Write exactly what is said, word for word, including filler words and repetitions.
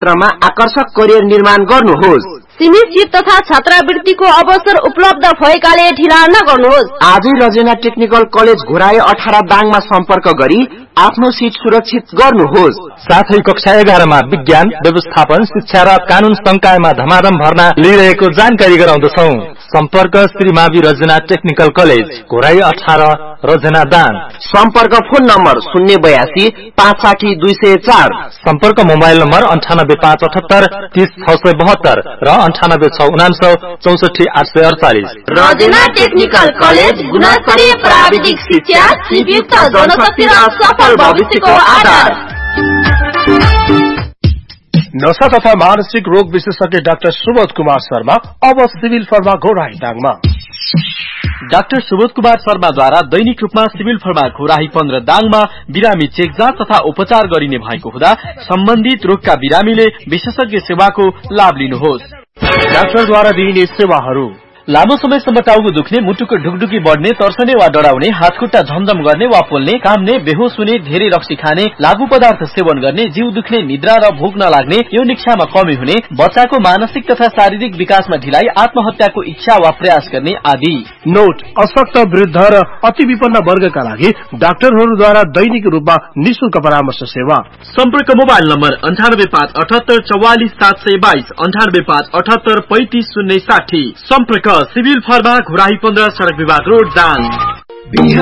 क्षेत्रमा आकर्षक करियर निर्माण गर्नुहोस्। सीमित सीट तथा छात्रवृत्तिको अवसर उपलब्ध भएकाले ढिला नगर्नुहोस्। आजै रजेना टेक्निकल कलेज घोराई अठार दाङमा सम्पर्क गरी आफ्नो सीट सुरक्षित गर्नुहोस्। साथै कक्षा एघारमा विज्ञान, व्यवस्थापन, शिक्षा र कानून संकायमा धमाधम भर्ना लिइरहेको जानकारी गराउँदछौ। सम्पर्क श्री मावि रजेना टेक्निकल कलेज घोराई अठार रजेना दाङ। सम्पर्क फोन नम्बर शून्य बयासी पाँच साठी दुई सय चार। सम्पर्क मोबाइल नम्बर अन्ठानब्बे पाँच अठहत्तर तीस छ सय बहत्तर र अन्ठानब्बे छ उनान्सय चौसठी आठ सय अडचालिस। रजेना टेक्निकल कलेज गुणस्तरीय प्राविधिक शिक्षा, सिपयुक्त जनशक्ति र सफल भविष्यको आधार। नशा तथा मानसिक रोग विशेषज्ञ डाक्टर सुबोध कुमार शर्मा अब civil pharma Ghorahi दाङमा। Doctor Subodh Kumar शर्माद्वारा दैनिक रूपमा सिभिल फर्मा घोराही पन्ध्र दाङमा बिरामी चेक जाँच तथा उपचार गरिने भएको हुँदा सम्बन्धित रोगका बिरामीले विशेषज्ञ सेवाको लाभ लिनुहोस्। डाक्टरद्वारा दिइने सेवाहरू: लामो समयसम्म टाउको दुख्ने, मुटुको ढुकढुकी बढ्ने, तर्सने वा डराउने, हातखुट्टा झमझम गर्ने वा पोल्ने, काम्ने, बेहोस हुने, धेरै रक्सी खाने, लागू पदार्थ सेवन गर्ने, जिउ दुख्ने, निद्रा र भोक नलाग्ने, यौन इच्छामा कमी हुने, बच्चाको मानसिक तथा शारीरिक विकासमा ढिलाइ, आत्महत्याको इच्छा वा प्रयास गर्ने आदि। नोट: अशक्त, वृद्ध र अति विपन्न वर्गका लागि डाक्टरहरूद्वारा दैनिक रूपमा निशुल्क परामर्श सेवा। सम्पर्क मोबाइल नम्बर अन्ठानब्बे पाँच अठहत्तर चौवालिस सात सय बाइस, अन्ठानब्बे पाँच अठहत्तर पैंतिस शून्य साठी। सम्पर्क सिभिल फर्मा घोराही पन्ध्र, सड़क विभाग रोड दाङ।